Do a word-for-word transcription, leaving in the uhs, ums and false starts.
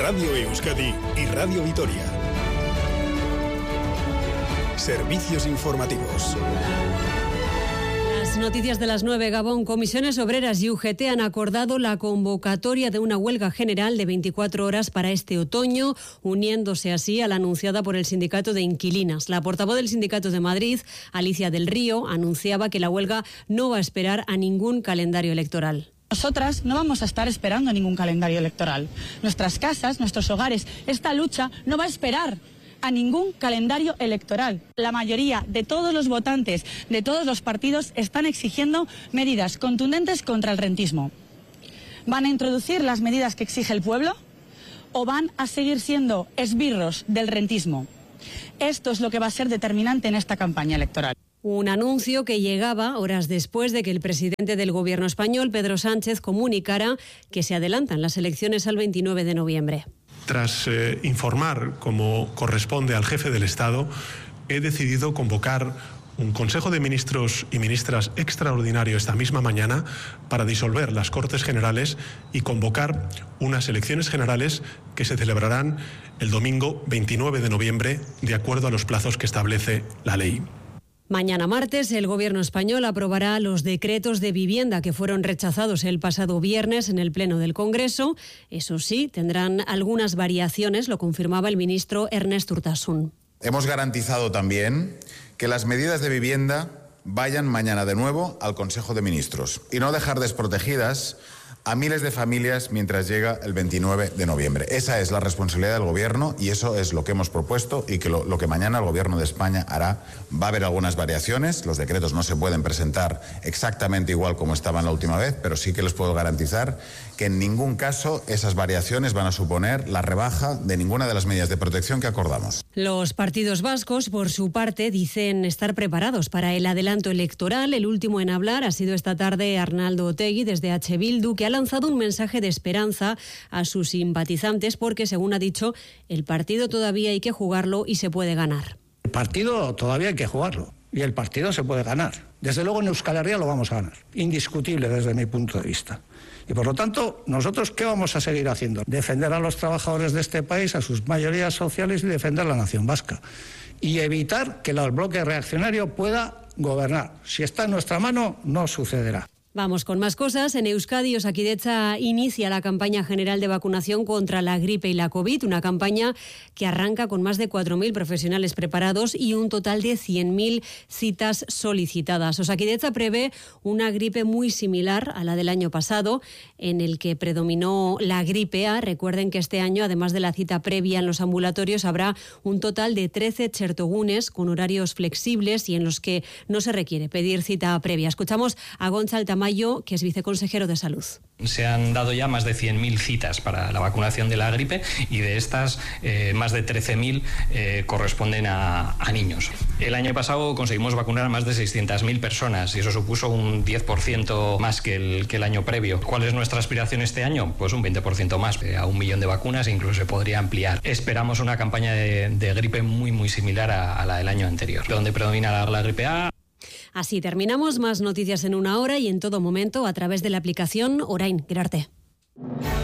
Radio Euskadi y Radio Vitoria. Servicios informativos. Las noticias de las nueve, Gabón. Comisiones Obreras y U G T han acordado la convocatoria de una huelga general de veinticuatro horas para este otoño, uniéndose así a la anunciada por el Sindicato de Inquilinas. La portavoz del Sindicato de Madrid, Alicia del Río, anunciaba que la huelga no va a esperar a ningún calendario electoral. Nosotras no vamos a estar esperando ningún calendario electoral. Nuestras casas, nuestros hogares, esta lucha no va a esperar a ningún calendario electoral. La mayoría de todos los votantes de todos los partidos están exigiendo medidas contundentes contra el rentismo. ¿Van a introducir las medidas que exige el pueblo o van a seguir siendo esbirros del rentismo? Esto es lo que va a ser determinante en esta campaña electoral. Un anuncio que llegaba horas después de que el presidente del gobierno español, Pedro Sánchez, comunicara que se adelantan las elecciones al veintinueve de noviembre. Tras eh, informar, como corresponde al jefe del Estado, he decidido convocar un Consejo de Ministros y Ministras extraordinario esta misma mañana para disolver las Cortes Generales y convocar unas elecciones generales que se celebrarán el domingo veintinueve de noviembre, de acuerdo a los plazos que establece la ley. Mañana martes, el Gobierno español aprobará los decretos de vivienda que fueron rechazados el pasado viernes en el Pleno del Congreso. Eso sí, tendrán algunas variaciones, lo confirmaba el ministro Ernest Urtasun. Hemos garantizado también que las medidas de vivienda vayan mañana de nuevo al Consejo de Ministros y no dejar desprotegidas a miles de familias mientras llega el veintinueve de noviembre. Esa es la responsabilidad del Gobierno y eso es lo que hemos propuesto y que lo, lo que mañana el Gobierno de España hará. Va a haber algunas variaciones, los decretos no se pueden presentar exactamente igual como estaban la última vez, pero sí que les puedo garantizar que en ningún caso esas variaciones van a suponer la rebaja de ninguna de las medidas de protección que acordamos. Los partidos vascos, por su parte, dicen estar preparados para el adelanto electoral. El último en hablar ha sido esta tarde Arnaldo Otegi, desde H. Bildu, que ha lanzado un mensaje de esperanza a sus simpatizantes porque, según ha dicho, el partido todavía hay que jugarlo y se puede ganar. El partido todavía hay que jugarlo y el partido se puede ganar. Desde luego en Euskal Herria lo vamos a ganar, indiscutible desde mi punto de vista. Y por lo tanto, ¿nosotros qué vamos a seguir haciendo? Defender a los trabajadores de este país, a sus mayorías sociales y defender la nación vasca. Y evitar que el bloque reaccionario pueda gobernar. Si está en nuestra mano, no sucederá. Vamos con más cosas. En Euskadi, Osakidetza inicia la campaña general de vacunación contra la gripe y la COVID, una campaña que arranca con más de cuatro mil profesionales preparados y un total de cien mil citas solicitadas. Osakidetza prevé una gripe muy similar a la del año pasado, en el que predominó la gripe A. Recuerden que este año, además de la cita previa en los ambulatorios, habrá un total de trece txertogunes con horarios flexibles y en los que no se requiere pedir cita previa. Escuchamos a Gonzalo Tamayo, que es viceconsejero de Salud. Se han dado ya más de cien mil citas para la vacunación de la gripe y de estas eh, más de trece mil eh, corresponden a, a niños. El año pasado conseguimos vacunar a más de seiscientas mil personas y eso supuso un diez por ciento más que el, que el año previo. ¿Cuál es nuestra aspiración este año? Pues un veinte por ciento más, eh, a un millón de vacunas e incluso se podría ampliar. Esperamos una campaña de, de gripe muy muy similar a, a la del año anterior, donde predomina la, la gripe A. Así terminamos. Más noticias en una hora y en todo momento a través de la aplicación Orain. Gerarte.